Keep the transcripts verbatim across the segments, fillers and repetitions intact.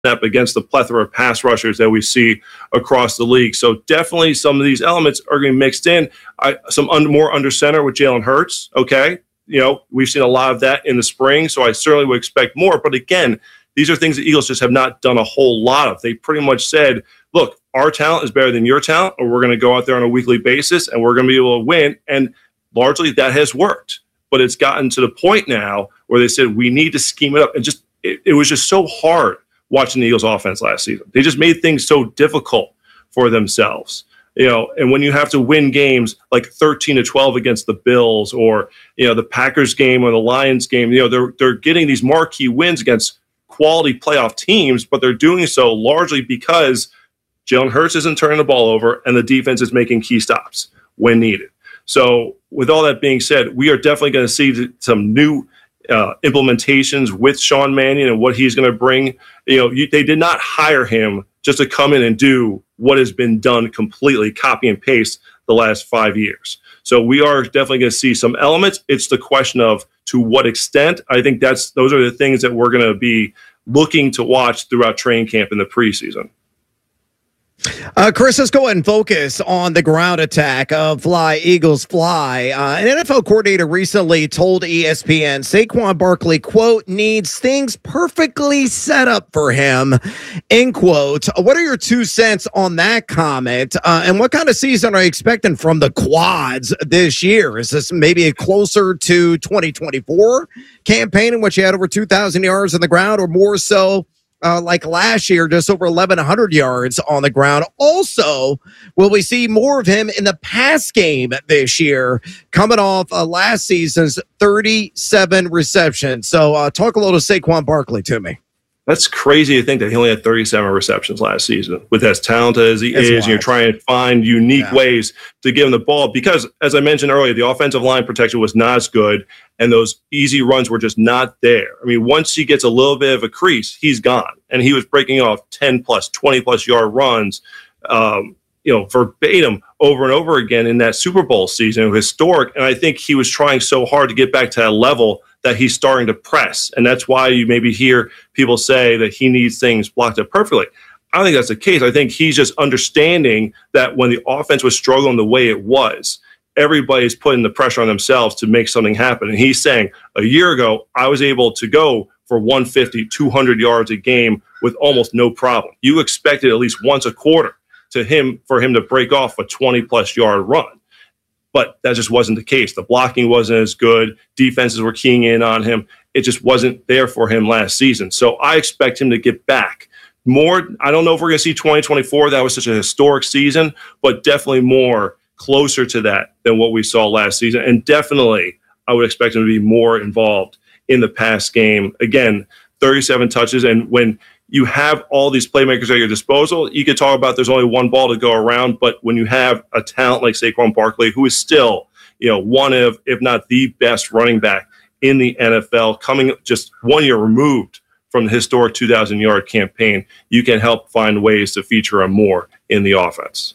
up against the plethora of pass rushers that we see across the league. So definitely some of these elements are going to be mixed in. I, some un, more under center with Jalen Hurts, okay? You know, we've seen a lot of that in the spring, so I certainly would expect more. But again, these are things the Eagles just have not done a whole lot of. They pretty much said, look, our talent is better than your talent, or we're going to go out there on a weekly basis, and we're going to be able to win. And largely that has worked. But it's gotten to the point now where they said we need to scheme it up. And just it, it was just so hard watching the Eagles offense last season. They just made things so difficult for themselves. You know, and when you have to win games like thirteen to twelve against the Bills, or, you know, the Packers game or the Lions game, you know, they're they're getting these marquee wins against quality playoff teams, but they're doing so largely because Jalen Hurts isn't turning the ball over and the defense is making key stops when needed. So with all that being said, we are definitely going to see some new uh, implementations with Sean Mannion and what he's going to bring. You know, you, they did not hire him just to come in and do what has been done completely, copy and paste the last five years. So we are definitely going to see some elements. It's the question of to what extent. I think that's those are the things that we're going to be looking to watch throughout training camp in the preseason. Uh, Chris, let's go ahead and focus on the ground attack of Fly, Eagles Fly. Uh, an N F L coordinator recently told E S P N Saquon Barkley, quote, needs things perfectly set up for him, end quote. What are your two cents on that comment? Uh, and what kind of season are you expecting from the quads this year? Is this maybe a closer to twenty twenty-four campaign in which you had over two thousand yards on the ground, or more so Uh, like last year, just over eleven hundred yards on the ground? Also, will we see more of him in the pass game this year, coming off uh, last season's thirty-seven receptions? So uh, talk a little Saquon Barkley to me. That's crazy to think that he only had thirty-seven receptions last season. With as talented as he That's is, wild. and you're trying to find unique Yeah. ways to give him the ball. Because, as I mentioned earlier, the offensive line protection was not as good, and those easy runs were just not there. I mean, once he gets a little bit of a crease, he's gone. And he was breaking off ten plus, twenty plus yard runs, um, you know, verbatim over and over again in that Super Bowl season, historic. And I think he was trying so hard to get back to that level that he's starting to press. And that's why you maybe hear people say that he needs things blocked up perfectly. I don't think that's the case. I think he's just understanding that when the offense was struggling the way it was, everybody's putting the pressure on themselves to make something happen. And he's saying, a year ago, I was able to go for one fifty, two hundred yards a game with almost no problem. You expected at least once a quarter to him for him to break off a twenty plus yard run. But that just wasn't the case. The blocking wasn't as good. Defenses were keying in on him. It just wasn't there for him last season. So I expect him to get back more. I don't know if we're going to see twenty twenty-four. That was such a historic season, but definitely more closer to that than what we saw last season. And definitely I would expect him to be more involved in the pass game. Again, thirty-seven touches. And when you have all these playmakers at your disposal, you could talk about there's only one ball to go around. But when you have a talent like Saquon Barkley, who is still, you know, one of, if not the best running back in the N F L, coming just one year removed from the historic two thousand yard campaign, you can help find ways to feature him more in the offense.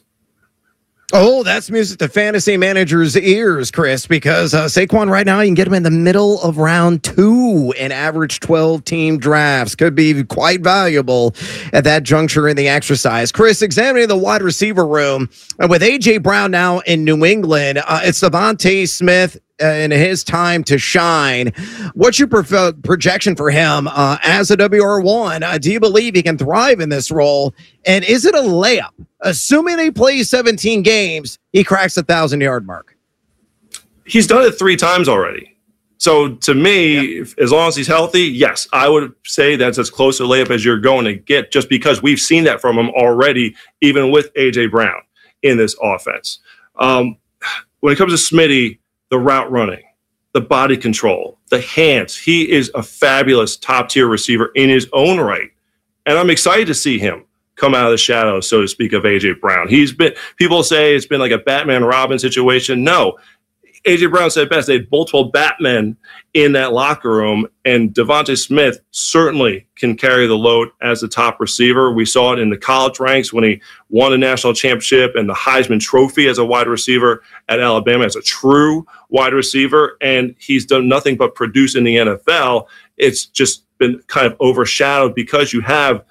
Oh, that's music to fantasy managers' ears, Chris, because uh, Saquon right now, you can get him in the middle of round two in average twelve-team drafts. Could be quite valuable at that juncture in the exercise. Chris, examining the wide receiver room, uh, with A J. Brown now in New England, uh, it's Devontae Smith uh, in his time to shine. What's your pro- projection for him uh, as a W R one? Uh, do you believe he can thrive in this role? And is it a layup? Assuming he plays seventeen games, he cracks the thousand-yard mark. He's done it three times already. So to me, Yeah. if, as long as he's healthy, yes, I would say that's as close a layup as you're going to get, just because we've seen that from him already, even with A J. Brown in this offense. Um, when it comes to Smitty, the route running, the body control, the hands, he is a fabulous top-tier receiver in his own right. And I'm excited to see him come out of the shadows, so to speak, of A J. Brown. He's been, people say it's been like a Batman Robin situation. No, A J. Brown said best. They had multiple Batmen in that locker room, and Devontae Smith certainly can carry the load as the top receiver. We saw it in the college ranks when he won a national championship and the Heisman Trophy as a wide receiver at Alabama, as a true wide receiver, and he's done nothing but produce in the N F L. It's just been kind of overshadowed because you have an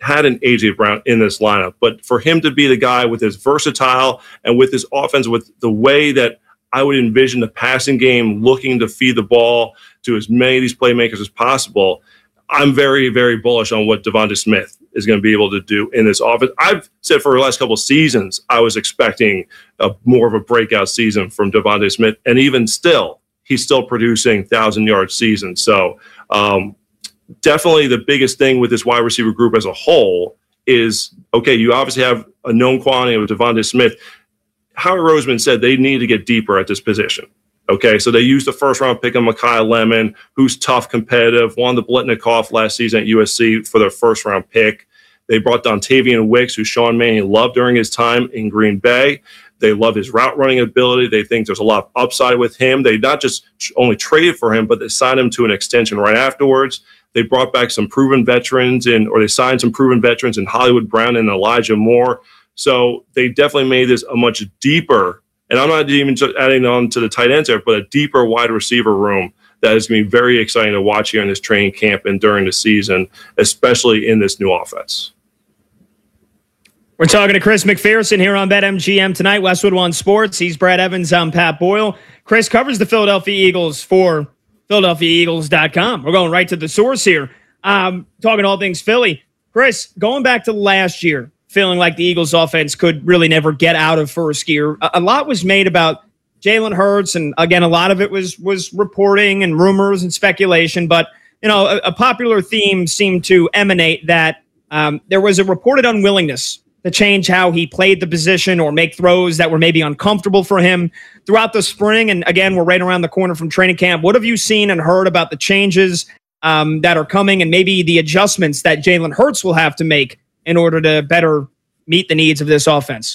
had an A J Brown in this lineup. But for him to be the guy with his versatile and with his offense, with the way that I would envision the passing game looking to feed the ball to as many of these playmakers as possible, I'm very, very bullish on what Devonta Smith is going to be able to do in this offense. I've said for the last couple of seasons, I was expecting a more of a breakout season from Devonta Smith. And even still, he's still producing thousand-yard seasons. So um, definitely the biggest thing with this wide receiver group as a whole is, okay, you obviously have a known quantity with Devonta Smith. Howard Roseman said they need to get deeper at this position. Okay, so they used the first-round pick on Mekhi Lemon, who's tough, competitive, won the Blitnikoff last season at U S C for their first-round pick. They brought Dontavian Wicks, who Sean Mannion loved during his time in Green Bay. They love his route-running ability. They think there's a lot of upside with him. They not just only traded for him, but they signed him to an extension right afterwards. They brought back some proven veterans, in, or they signed some proven veterans in Hollywood Brown and Elijah Moore. So they definitely made this a much deeper, and I'm not even just adding on to the tight ends there, but a deeper wide receiver room that is going to be very exciting to watch here in this training camp and during the season, especially in this new offense. We're talking to Chris McPherson here on BetMGM tonight, Westwood One Sports. He's Brad Evans. I'm Pat Boyle. Chris covers the Philadelphia Eagles for Philadelphia Eagles dot com. We're going right to the source here. Um, talking all things Philly. Chris, going back to last year, feeling like the Eagles offense could really never get out of first gear. A, a lot was made about Jalen Hurts, and again, a lot of it was was reporting and rumors and speculation. But you know, a, a popular theme seemed to emanate that um, there was a reported unwillingness to change how he played the position or make throws that were maybe uncomfortable for him throughout the spring. And again, we're right around the corner from training camp. What have you seen and heard about the changes um, that are coming, and maybe the adjustments that Jalen Hurts will have to make in order to better meet the needs of this offense?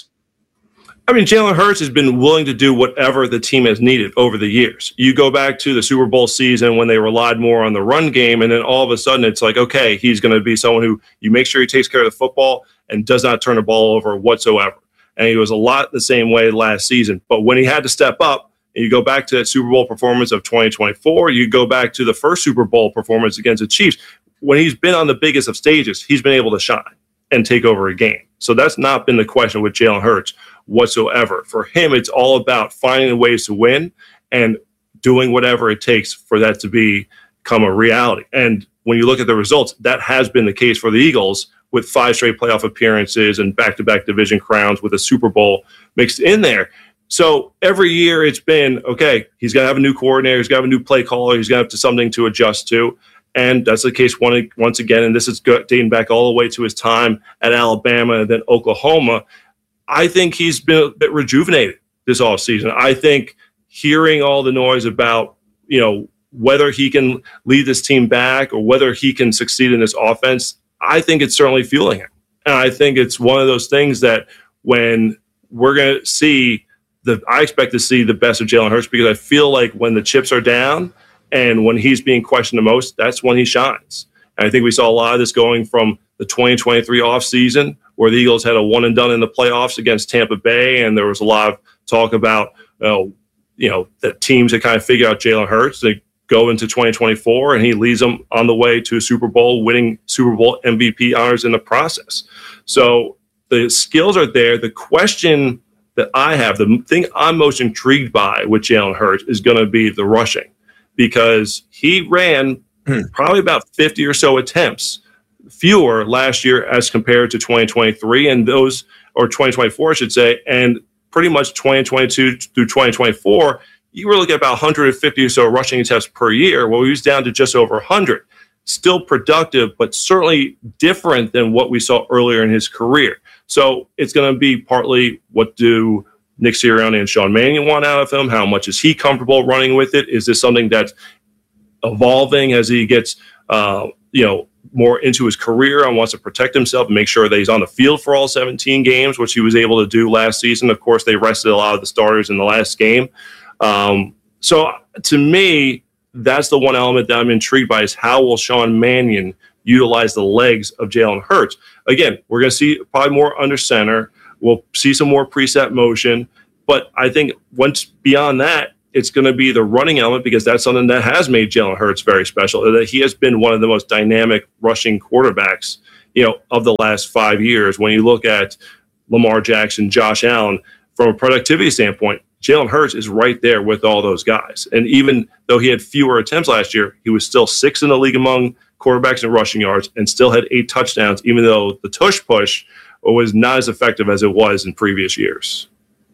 I mean, Jalen Hurts has been willing to do whatever the team has needed over the years. You go back to the Super Bowl season when they relied more on the run game, and then all of a sudden it's like, okay, he's going to be someone who you make sure he takes care of the football and does not turn the ball over whatsoever. And he was a lot the same way last season. But when he had to step up, and you go back to that Super Bowl performance of twenty twenty-four, you go back to the first Super Bowl performance against the Chiefs, when he's been on the biggest of stages, he's been able to shine and take over a game. So that's not been the question with Jalen Hurts whatsoever. For him, it's all about finding ways to win and doing whatever it takes for that to be, become a reality. And when you look at the results, that has been the case for the Eagles with five straight playoff appearances and back-to-back division crowns with a Super Bowl mixed in there. So every year it's been, okay, he's got to have a new coordinator, he's got to have a new play caller, he's got to have something to adjust to. And that's the case one, once again, and this is dating back all the way to his time at Alabama and then Oklahoma. I think he's been a bit rejuvenated this offseason. I think hearing all the noise about, you know, whether he can lead this team back or whether he can succeed in this offense, I think it's certainly fueling him. And I think it's one of those things that when we're going to see the, I expect to see the best of Jalen Hurts, because I feel like when the chips are down and when he's being questioned the most, that's when he shines. And I think we saw a lot of this going from the twenty twenty-three offseason, where the Eagles had a one and done in the playoffs against Tampa Bay. And there was a lot of talk about, uh, you know, that teams had kind of figured out Jalen Hurts. They go into twenty twenty-four and he leads them on the way to a Super Bowl, winning Super Bowl M V P honors in the process. So the skills are there. The question that I have, the thing I'm most intrigued by with Jalen Hurts is going to be the rushing, because he ran probably about fifty or so attempts fewer last year as compared to twenty twenty-three, and those, or twenty twenty-four, I should say, and pretty much twenty twenty-two through twenty twenty-four, you were looking at about one hundred fifty or so rushing attempts per year. Well, he was down to just over one hundred. Still productive, but certainly different than what we saw earlier in his career. So it's going to be partly, what do Nick Sirianni and Sean Mannion want out of him? How much is he comfortable running with it? Is this something that's evolving as he gets, uh, you know, more into his career and wants to protect himself and make sure that he's on the field for all seventeen games, which he was able to do last season? Of course, they rested a lot of the starters in the last game. Um, so to me, that's the one element that I'm intrigued by, is how will Sean Mannion utilize the legs of Jalen Hurts? Again, we're going to see probably more under center. We'll see some more preset motion. But I think once beyond that, it's going to be the running element, because that's something that has made Jalen Hurts very special, that he has been one of the most dynamic rushing quarterbacks you know, of the last five years. When you look at Lamar Jackson, Josh Allen, from a productivity standpoint, Jalen Hurts is right there with all those guys. And even though he had fewer attempts last year, he was still sixth in the league among quarterbacks in rushing yards and still had eight touchdowns, even though the tush push was not as effective as it was in previous years.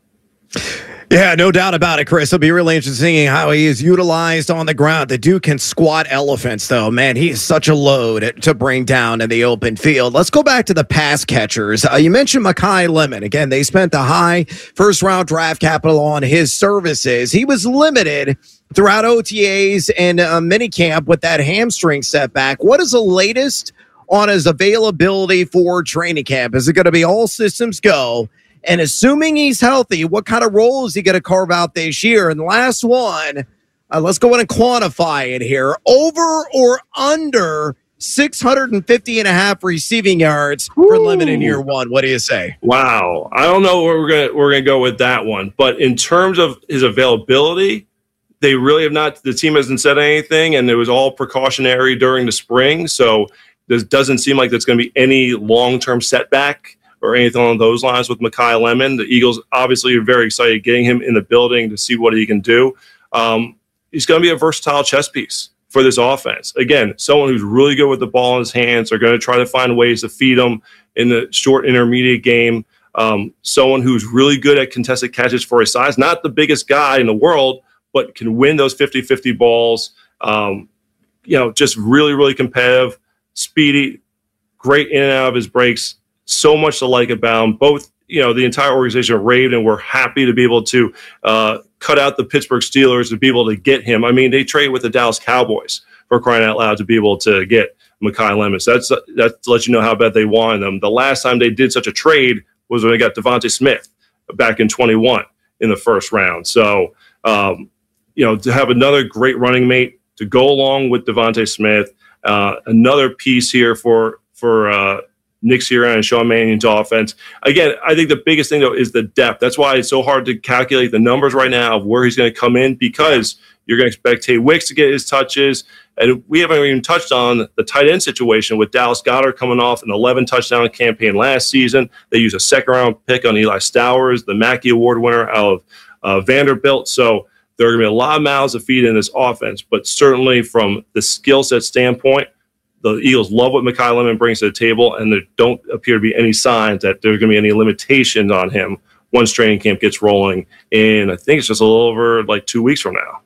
Yeah, no doubt about it, Chris. It'll be really interesting how he is utilized on the ground. The dude can squat elephants, though. Man, he is such a load to bring down in the open field. Let's go back to the pass catchers. Uh, you mentioned Makai Lemon. Again, they spent the high first-round draft capital on his services. He was limited throughout O T As and uh, minicamp with that hamstring setback. What is the latest on his availability for training camp? Is it going to be all systems go? And assuming he's healthy, what kind of role is he going to carve out this year? And the last one, uh, let's go ahead and quantify it here. Over or under six hundred fifty and a half receiving yards Ooh. for Lemon in year one. What do you say? Wow. I don't know where we're going to we're going to go with that one. But in terms of his availability, they really have not, the team hasn't said anything, and it was all precautionary during the spring. So this doesn't seem like there's going to be any long-term setback or anything along those lines with Makai Lemon. The Eagles obviously are very excited getting him in the building to see what he can do. Um, he's going to be a versatile chess piece for this offense. Again, someone who's really good with the ball in his hands. They're going to try to find ways to feed him in the short intermediate game. Um, someone who's really good at contested catches for his size. Not the biggest guy in the world, but can win those fifty-fifty balls. Um, you know, just really, really competitive, speedy, great in and out of his breaks. So much to like about him. Both, you know, the entire organization raved and were happy to be able to uh, cut out the Pittsburgh Steelers to be able to get him. I mean, they traded with the Dallas Cowboys for crying out loud to be able to get Makai Lemon. So that's, that's to let you know how bad they wanted them. The last time they did such a trade was when they got Devontae Smith back in twenty-one in the first round. So, um, you know, to have another great running mate to go along with Devontae Smith, uh, another piece here for, for, uh, Nick Sirianni and Sean Mannion's offense. Again, I think the biggest thing, though, is the depth. That's why it's so hard to calculate the numbers right now of where he's going to come in, because you're going to expect Tay Wicks to get his touches. And we haven't even touched on the tight end situation with Dallas Goedert coming off an eleven touchdown campaign last season. They used a second-round pick on Eli Stowers, the Mackey Award winner out of uh, Vanderbilt. So there are going to be a lot of mouths to feed in this offense. But certainly from the skill set standpoint, the Eagles love what Makai Lemon brings to the table, and there don't appear to be any signs that there's going to be any limitations on him once training camp gets rolling. And I think it's just a little over like two weeks from now.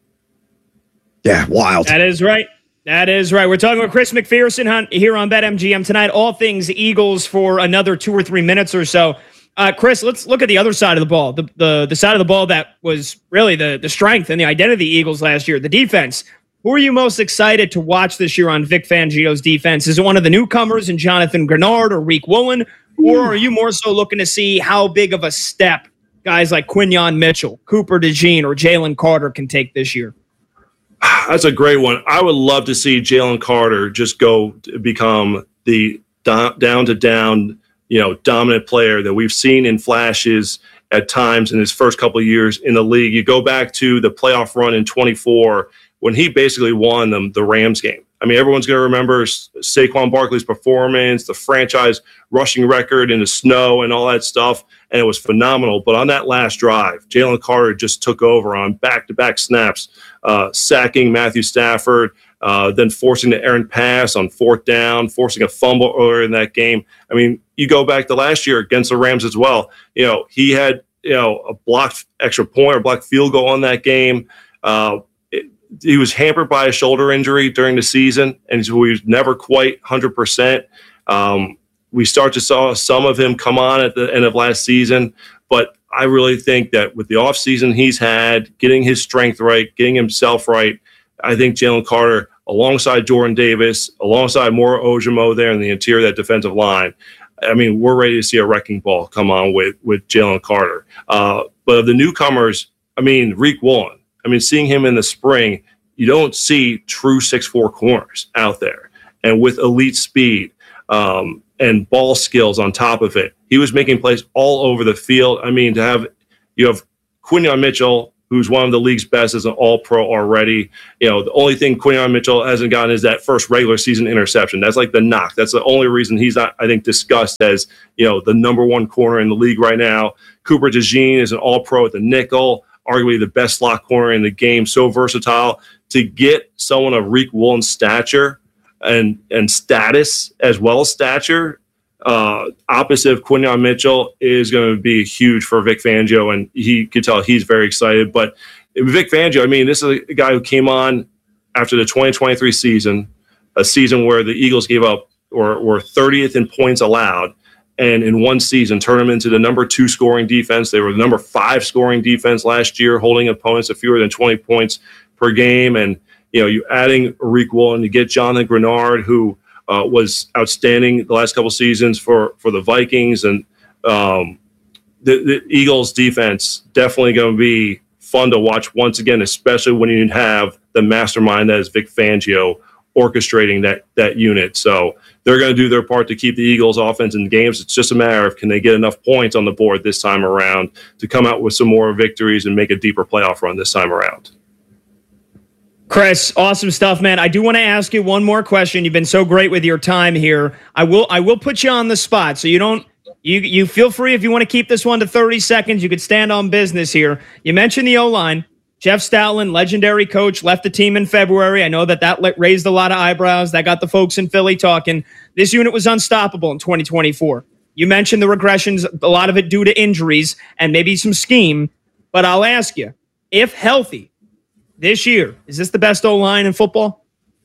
Yeah, wild. That is right. That is right. We're talking with Chris McPherson on, here on BetMGM tonight. All things Eagles for another two or three minutes or so. Uh, Chris, let's look at the other side of the ball, the, the the side of the ball that was really the, the strength and the identity of the Eagles last year, the defense. Who are you most excited to watch this year on Vic Fangio's defense? Is it one of the newcomers in Jonathan Grenard or Reek Woolen? Or are you more so looking to see how big of a step guys like Quinyon Mitchell, Cooper DeJean, or Jalen Carter can take this year? That's a great one. I would love to see Jalen Carter just go to become the down-to-down, you know, dominant player that we've seen in flashes at times in his first couple of years in the league. You go back to the playoff run in twenty-four when he basically won them the Rams game. I mean, everyone's going to remember Saquon Barkley's performance, the franchise rushing record in the snow and all that stuff, and it was phenomenal. But on that last drive, Jalen Carter just took over on back-to-back snaps, uh, sacking Matthew Stafford, uh, then forcing the errant pass on fourth down, forcing a fumble earlier in that game. I mean, you go back to last year against the Rams as well. You know, he had, you know, a blocked extra point or blocked field goal on that game. Uh, He was hampered by a shoulder injury during the season, and so he was never quite one hundred percent. Um, we start to saw some of him come on at the end of last season, but I really think that with the offseason he's had, getting his strength right, getting himself right, I think Jalen Carter, alongside Jordan Davis, alongside Moro Ojomo there in the interior of that defensive line, I mean, we're ready to see a wrecking ball come on with, with Jalen Carter. Uh, but of the newcomers, I mean, Reek Woolen, I mean, seeing him in the spring, you don't see true six four corners out there. And with elite speed um, and ball skills on top of it, he was making plays all over the field. I mean, to have you have Quinyon Mitchell who's one of the league's best as an all-pro already. You know, the only thing Quinyon Mitchell hasn't gotten is that first regular season interception. That's like the knock. That's the only reason he's not, I think, discussed as, you know, the number one corner in the league right now. Cooper DeJean is an all-pro at the nickel, arguably the best slot corner in the game, so versatile. To get someone of Riq Woolen's stature and, and status as well as stature, Uh, opposite of Quinyon Mitchell is going to be huge for Vic Fangio, and he could tell he's very excited. But Vic Fangio, I mean, this is a guy who came on after the twenty twenty-three season, a season where the Eagles gave up or were thirtieth in points allowed, and in one season turned them into the number two scoring defense. They were the number five scoring defense last year, holding opponents to fewer than twenty points per game. And, you know, you adding Riq Woolen, you get Jonathan Grenard, who Uh, was outstanding the last couple seasons for, for the Vikings, and um, the, the Eagles defense definitely going to be fun to watch once again, especially when you have the mastermind that is Vic Fangio orchestrating that that unit. So they're going to do their part to keep the Eagles offense in games. It's just a matter of can they get enough points on the board this time around to come out with some more victories and make a deeper playoff run this time around. Chris, awesome stuff, man. I do want to ask you one more question. You've been so great with your time here. I will I will put you on the spot, so you don't you you feel free if you want to keep this one to thirty seconds. You could stand on business here. You mentioned the O-line. Jeff Stoutland, legendary coach, left the team in February. I know that that raised a lot of eyebrows. That got the folks in Philly talking. This unit was unstoppable in twenty twenty-four. You mentioned the regressions, a lot of it due to injuries and maybe some scheme. But I'll ask you, if healthy, this year, is this the best O-line in football?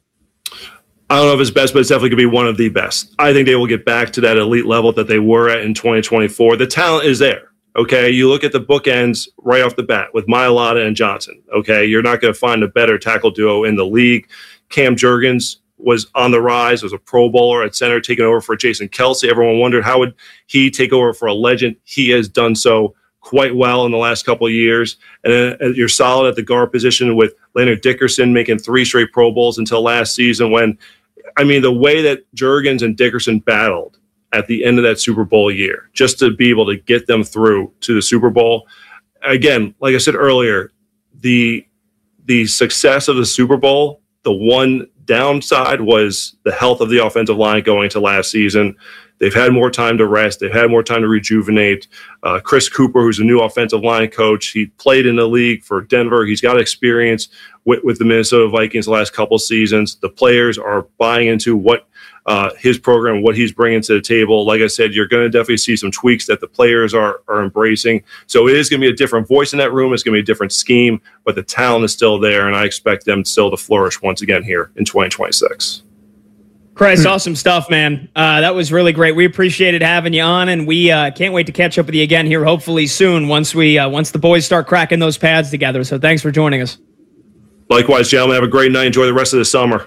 I don't know if it's best, but it's definitely going to be one of the best. I think they will get back to that elite level that they were at in twenty twenty-four. The talent is there, okay? You look at the bookends right off the bat with Mailata and Johnson, okay? You're not going to find a better tackle duo in the league. Cam Jurgens was on the rise, was a Pro Bowler at center, taking over for Jason Kelce. Everyone wondered how would he take over for a legend. He has done so quite well in the last couple of years. And then you're solid at the guard position with Leonard Dickerson making three straight Pro Bowls until last season when, I mean, the way that Jurgens and Dickerson battled at the end of that Super Bowl year, just to be able to get them through to the Super Bowl. Again, like I said earlier, the the success of the Super Bowl, the one downside was the health of the offensive line going into last season. They've had more time to rest. They've had more time to rejuvenate. Uh, Chris Cooper, who's a new offensive line coach, he played in the league for Denver. He's got experience with, with the Minnesota Vikings the last couple seasons. The players are buying into what uh, his program, what he's bringing to the table. Like I said, you're going to definitely see some tweaks that the players are, are embracing. So it is going to be a different voice in that room. It's going to be a different scheme, but the talent is still there, and I expect them still to flourish once again here in twenty twenty-six. Chris, awesome stuff, man. Uh, that was really great. We appreciated having you on, and we uh, can't wait to catch up with you again here, hopefully soon, once we uh, once the boys start cracking those pads together. So thanks for joining us. Likewise, gentlemen. Have a great night. Enjoy the rest of the summer.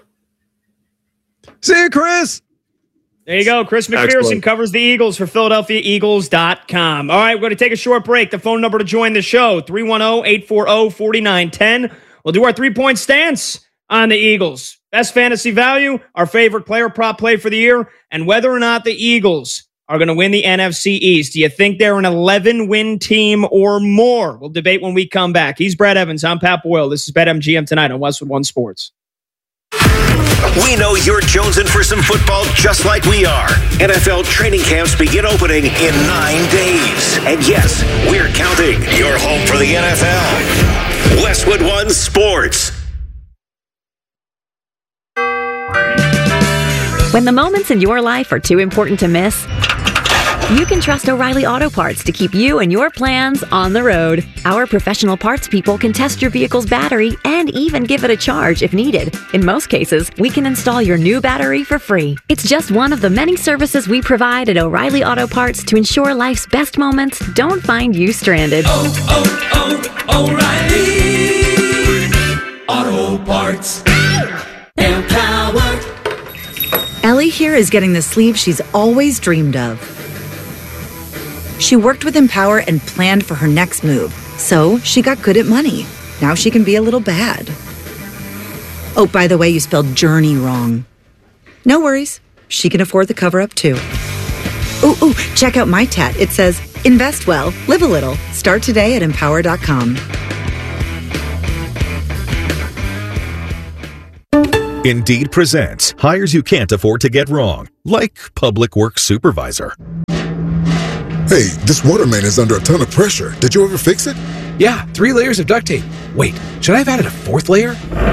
See you, Chris. There you go. Chris McPherson Excellent. Covers the Eagles for Philadelphia Eagles dot com. All right, we're going to take a short break. The phone number to join the show, three one zero, eight four zero, four nine one zero. We'll do our three-point stance on the Eagles. Best fantasy value, our favorite player prop play for the year, and whether or not the Eagles are going to win the N F C East. Do you think they're an eleven-win team or more? We'll debate when we come back. He's Brad Evans. I'm Pat Boyle. This is BetMGM Tonight on Westwood One Sports. We know you're jonesing for some football just like we are. N F L training camps begin opening in nine days. And yes, we're counting. Your home for the N F L. Westwood One Sports. When the moments in your life are too important to miss, you can trust O'Reilly Auto Parts to keep you and your plans on the road. Our professional parts people can test your vehicle's battery and even give it a charge if needed. In most cases, we can install your new battery for free. It's just one of the many services we provide at O'Reilly Auto Parts to ensure life's best moments don't find you stranded. Oh, oh, oh, O'Reilly Auto Parts. Empowered. Ellie here is getting the sleep she's always dreamed of. She worked with Empower and planned for her next move, so she got good at money. Now she can be a little bad. Oh, by the way, you spelled journey wrong. No worries. She can afford the cover-up too. Ooh, ooh, check out my tat. It says, invest well, live a little. Start today at empower dot com. Indeed presents hires you can't afford to get wrong, like public works supervisor. Hey, this water main is under a ton of pressure. Did you ever fix it? Yeah, three layers of duct tape. Wait, should I have added a fourth layer?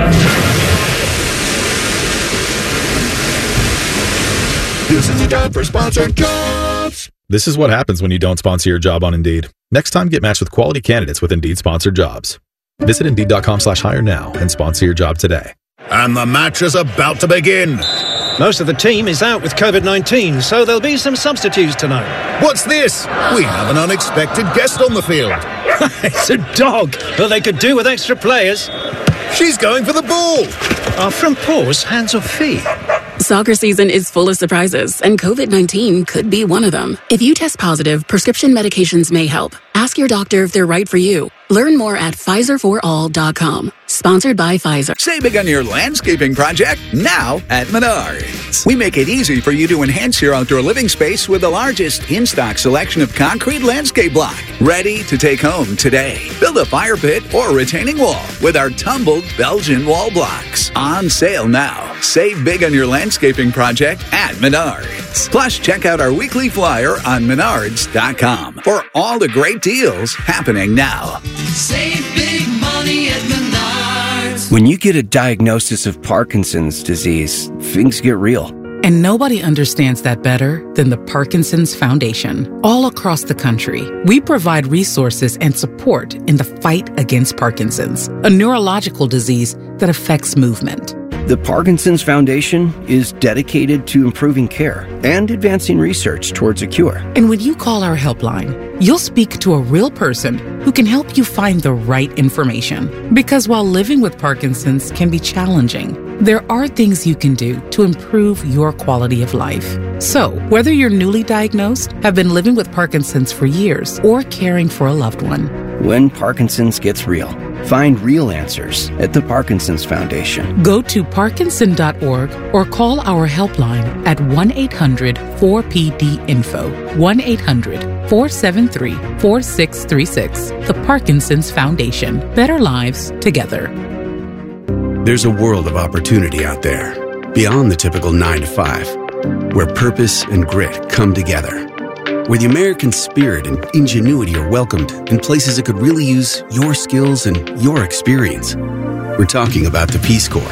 This is the time for sponsored jobs. This is what happens when you don't sponsor your job on Indeed. Next time, get matched with quality candidates with Indeed sponsored jobs. Visit Indeed.com slash hire now and sponsor your job today. And the match is about to begin. Most of the team is out with COVID nineteen, so there'll be some substitutes tonight. What's this? We have an unexpected guest on the field. It's a dog. Well, they could do with extra players. She's going for the ball. Are front paws hands or feet? Soccer season is full of surprises, and COVID nineteen could be one of them. If you test positive, prescription medications may help. Ask your doctor if they're right for you. Learn more at Pfizer for all dot com. Sponsored by Pfizer. Save big on your landscaping project now at Menards. We make it easy for you to enhance your outdoor living space with the largest in-stock selection of concrete landscape block. Ready to take home today. Build a fire pit or retaining wall with our tumbled Belgian wall blocks. On sale now. Save big on your landscaping project at Menards. Plus, check out our weekly flyer on Menards dot com for all the great deals happening now. Save big money at Menards. When you get a diagnosis of Parkinson's disease, things get real. And nobody understands that better than the Parkinson's Foundation. All across the country, we provide resources and support in the fight against Parkinson's, a neurological disease that affects movement. The Parkinson's Foundation is dedicated to improving care and advancing research towards a cure. And when you call our helpline, you'll speak to a real person who can help you find the right information. Because while living with Parkinson's can be challenging, there are things you can do to improve your quality of life. So, whether you're newly diagnosed, have been living with Parkinson's for years, or caring for a loved one, when Parkinson's gets real, find real answers at the Parkinson's Foundation. Go to Parkinson dot org or call our helpline at one eight hundred four P D info, one eight hundred four seven three four six three six. The Parkinson's Foundation. Better lives together. There's a world of opportunity out there, beyond the typical nine to five, where purpose and grit come together, where the American spirit and ingenuity are welcomed in places that could really use your skills and your experience. We're talking about the Peace Corps.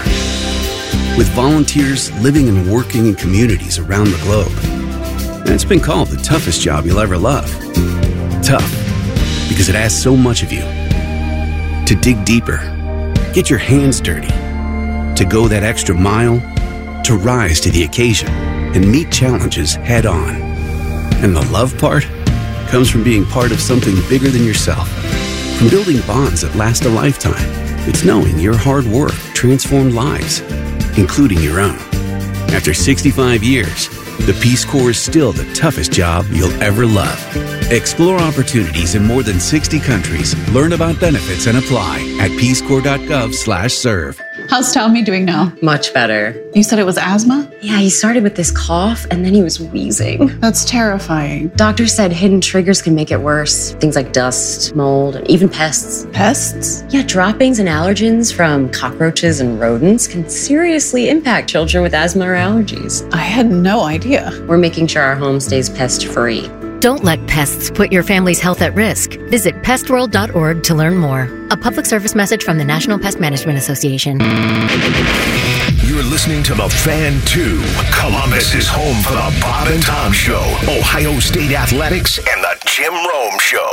With volunteers living and working in communities around the globe. And it's been called the toughest job you'll ever love. Tough, because it asks so much of you. To dig deeper, get your hands dirty, to go that extra mile, to rise to the occasion and meet challenges head on. And the love part comes from being part of something bigger than yourself. From building bonds that last a lifetime. It's knowing your hard work transformed lives, including your own. After sixty-five years, the Peace Corps is still the toughest job you'll ever love. Explore opportunities in more than sixty countries. Learn about benefits and apply at peace corps dot gov slash serve. How's Tommy doing now? Much better. You said it was asthma? Yeah, he started with this cough and then he was wheezing. That's terrifying. Doctors said hidden triggers can make it worse. Things like dust, mold, and even pests. Pests? Yeah, droppings and allergens from cockroaches and rodents can seriously impact children with asthma or allergies. I had no idea. We're making sure our home stays pest-free. Don't let pests put your family's health at risk. Visit pest world dot org to learn more. A public service message from the National Pest Management Association. You're listening to The Fan two. Columbus is home for the Bob and Tom Show, Ohio State Athletics, and the Jim Rome Show.